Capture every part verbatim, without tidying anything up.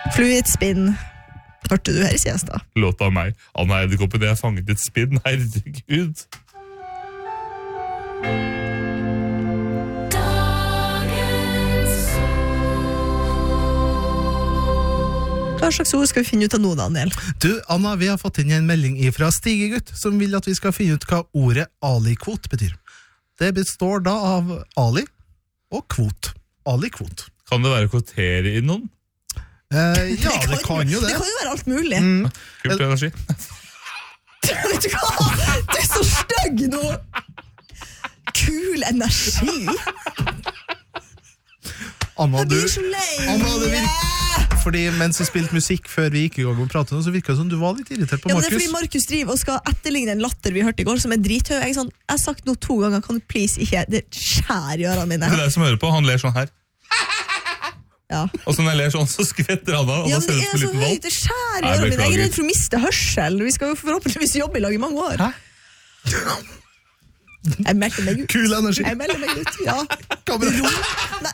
Fluid spinn. Hørte du her i siesta? Låt av meg. Anna Edderkoppen, jeg har fanget et spinn. Herregud. Hva slags ord skal vi finne ut av nå, Daniel? Du, Anna, vi har fått inn en melding fra Stigegutt, som vil at vi skal finne ut hva ordet alikvot betyr. Det består da av ali og kvot. Alikvot. Kan det være kvotere i noen? Eh, ja, det kan, det kan jo det. Det kan jo være alt mulig. Mm. Kult energi. Vet du hva? Du er så stygg nå! Kul energi. Anna, Jeg du... blir så lei. Anna, det virker... Fordi mens vi spilte musikk før vi gikk i gang og pratet, så virket det som du var litt irritert på Ja, men Markus. det er fordi Markus driver og skal etterligne en latter vi hørte i går, som er drithøy. Jeg, sånn, jeg har sagt noe to ganger, kan du please ikke, det skjær i ørene mine. Det er deg som hører på, han ler sånn her. Ja. Og så når jeg ler sånn, så skvetter han av, og Ja, da men ser det det ut som er en liten så valg. høyt, det skjær i Nei, ørene mine. Jeg er beklager. redd for å miste hørsel. Vi skal jo forhåpentligvis jobbe i lag i mange år. Hæ? Jeg meldte meg ut. Kul energi. Jeg melder meg ut, ja. Kamera. Nei.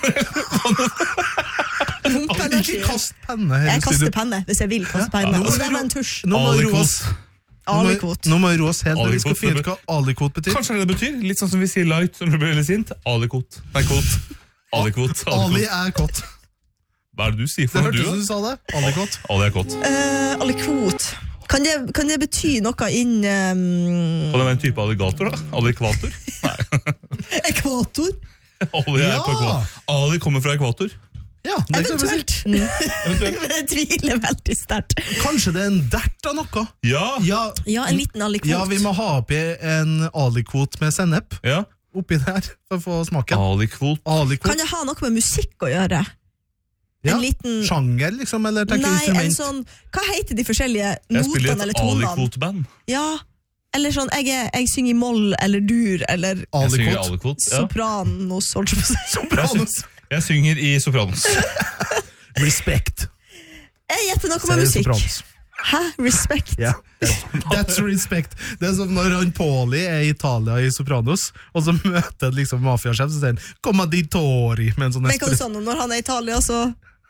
Rumpenergi. Ikke kast penne her i Jeg kaster studio. penne, hvis jeg vil kaste penne. Ja. Og så er det en tusj. Nå må vi roe oss. Nå må- Alikvot. Nå må vi roe oss helt, når vi skal Alikvot, finne ut hva alikvot betyr. Kanskje det betyr, litt sånn som vi sier light når du blir veldig sint. Alikvot. Nei, kvot. Alikvot. Ali Alikvot. er kott. Hva er det du sier Det for noe, hørtes du? som du sa det. Alikvot. Ali er kott. Uh, alikvot. Kan det, kan det bety noe inn um, Og det er en type alligator, da? Alikvator? Nei. ekvator? Ali er Ja. på ekvator. Ali kommer fra ekvator. Ja, det kan vi si. Eventuelt. Men jeg tviler veldig sterkt. Kanskje det er en dert av noe? Ja! Ja, Ja, en liten alikvot. ja, vi må ha oppi en alikvot med sennep Ja. oppi der for å få smaken. Alikvot. Alikvot. Kan det ha noe med musikk å gjøre? Ja. En liten... Sjanger, liksom, eller tenker Nei, en instrument. sånn... Hva heter de forskjellige Jeg spiller notene eller i et tonene? alikvot-band. Ja, eller sånn, jeg, er, jeg synger i moll eller dur eller Jeg synger i Alikvot. alikvot. Ja. sopranos, holdt jeg på å si. Sopranos. Jeg synger i sopranos. Respect. Jeg gjetter noe Sier med musikk. sopranos. Hæ? Respekt? Ja. That's respect. Det er som når han Pauli er i Italia i Sopranos, og så møter han liksom mafiasjef, så sier han «Commanditori» med en sånn Men hva espresso. sånn, når han er i Italia, så...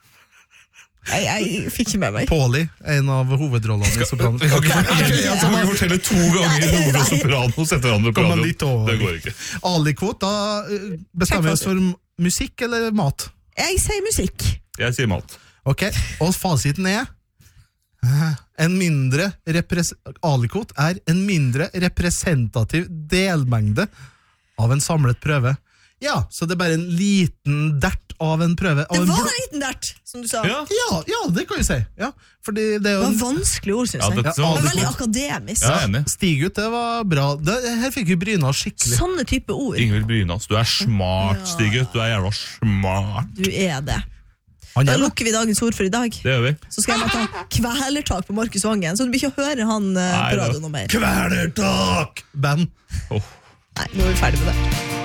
Jeg, jeg fikk ikke med meg. Pauli, en av hovedrollene i Sopranos. Jeg kan ikke, Ok, jeg altså, kan ikke fortelle to ganger noe fra sopranos etter hverandre på radio. Commanditori. Det går ikke. Alikvot, da eh, bestemmer vi oss for musikk eller mat. Jeg sier musikk. Jeg sier mat. Ok, og fasiten er eh, en mindre repres- Alikvot er en mindre representativ delmengde av en samlet prøve. Ja, så det er bare en liten dert av en prøve. Av Det en var bl- en liten dert, som du sa. Ja. ja, ja, det kan vi si. Ja, fordi det er Det jo var en vanskelig ord, synes Ja, jeg. dette Det var var veldig alikvot. akademisk. Ja, jeg er enig. Stigut, det var bra. Det, her fikk vi bryna oss skikkelig. Sånne type ord. Ingvild Brynas, du er smart, Ja. Stigut. Du er jævla smart. Du er det. Han Da er det. lukker vi dagens ord for i dag. Det gjør vi. Så skal jeg bare ta kvelertak på Markus Vangen, så du blir ikke å høre han eh, Nei, på da. radio noe mer. Kvelertak! Band. Åh. Nei, nå er vi ferdig med det.